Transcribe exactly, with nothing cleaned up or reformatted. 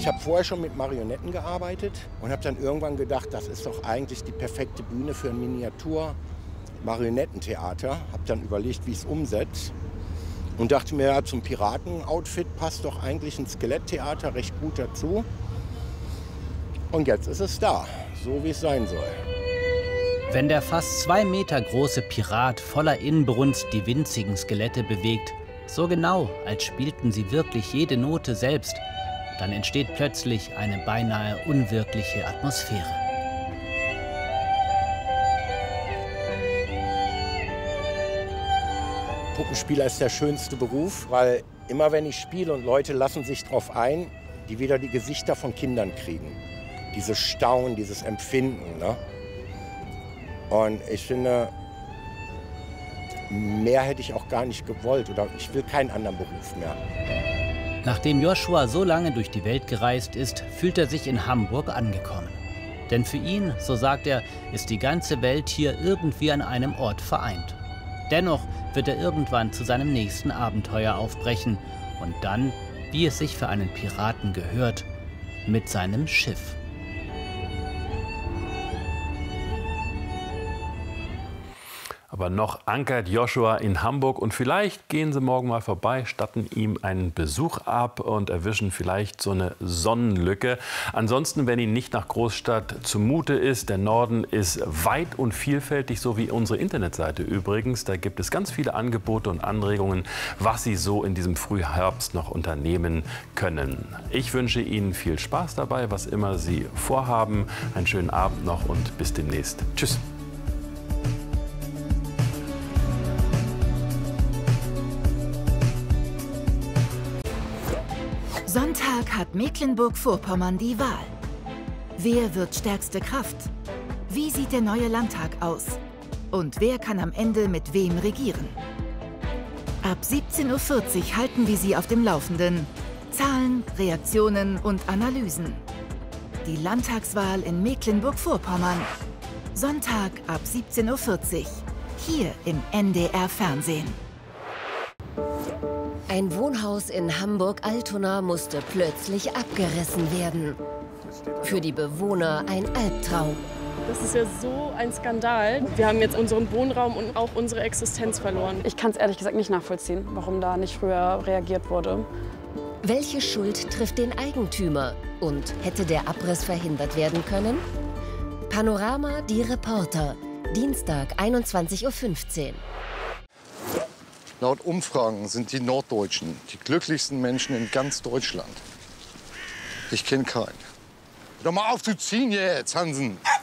Ich habe vorher schon mit Marionetten gearbeitet und habe dann irgendwann gedacht, das ist doch eigentlich die perfekte Bühne für ein Miniatur-Marionettentheater. Habe dann überlegt, wie ich es umsetze und dachte mir, ja, zum Piraten-Outfit passt doch eigentlich ein Skeletttheater recht gut dazu. Und jetzt ist es da, so wie es sein soll. Wenn der fast zwei Meter große Pirat voller Inbrunst die winzigen Skelette bewegt, so genau, als spielten sie wirklich jede Note selbst, dann entsteht plötzlich eine beinahe unwirkliche Atmosphäre. Puppenspieler ist der schönste Beruf, weil immer wenn ich spiele und Leute lassen sich darauf ein, die wieder die Gesichter von Kindern kriegen. Dieses Staunen, dieses Empfinden. Ne? Und ich finde, mehr hätte ich auch gar nicht gewollt oder ich will keinen anderen Beruf mehr. Nachdem Joshua so lange durch die Welt gereist ist, fühlt er sich in Hamburg angekommen. Denn für ihn, so sagt er, ist die ganze Welt hier irgendwie an einem Ort vereint. Dennoch wird er irgendwann zu seinem nächsten Abenteuer aufbrechen und dann, wie es sich für einen Piraten gehört, mit seinem Schiff. Aber noch ankert Joshua in Hamburg und vielleicht gehen Sie morgen mal vorbei, statten ihm einen Besuch ab und erwischen vielleicht so eine Sonnenlücke. Ansonsten, wenn Ihnen nicht nach Großstadt zumute ist, der Norden ist weit und vielfältig, so wie unsere Internetseite übrigens. Da gibt es ganz viele Angebote und Anregungen, was Sie so in diesem Frühherbst noch unternehmen können. Ich wünsche Ihnen viel Spaß dabei, was immer Sie vorhaben. Einen schönen Abend noch und bis demnächst. Tschüss. Sonntag hat Mecklenburg-Vorpommern die Wahl. Wer wird stärkste Kraft? Wie sieht der neue Landtag aus? Und wer kann am Ende mit wem regieren? Ab siebzehn Uhr vierzig halten wir Sie auf dem Laufenden. Zahlen, Reaktionen und Analysen. Die Landtagswahl in Mecklenburg-Vorpommern. Sonntag ab siebzehn Uhr vierzig. Hier im N D R-Fernsehen. Ein Wohnhaus in Hamburg-Altona musste plötzlich abgerissen werden. Für die Bewohner ein Albtraum. Das ist ja so ein Skandal. Wir haben jetzt unseren Wohnraum und auch unsere Existenz verloren. Ich kann es ehrlich gesagt nicht nachvollziehen, warum da nicht früher reagiert wurde. Welche Schuld trifft den Eigentümer? Und hätte der Abriss verhindert werden können? Panorama, die Reporter. Dienstag, einundzwanzig Uhr fünfzehn. Laut Umfragen sind die Norddeutschen die glücklichsten Menschen in ganz Deutschland. Ich kenne keinen. Hör doch mal auf zu ziehen jetzt, Hansen.